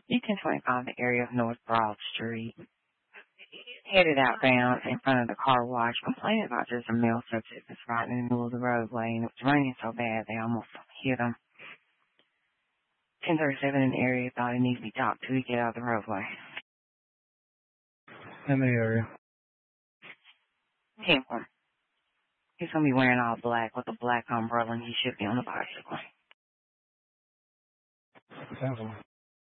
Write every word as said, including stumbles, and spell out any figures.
U ten twenty-five, the area of North Broad Street. Headed outbound in front of the car wash, complaining about just a male subject that's right in the middle of the roadway, and it was raining so bad they almost hit him. ten thirty-seven in the area thought he needs to be talked to to get out of the roadway. In the area. ten one. He's going to be wearing all black with a black umbrella, and he should be on the bicycle. Sounds like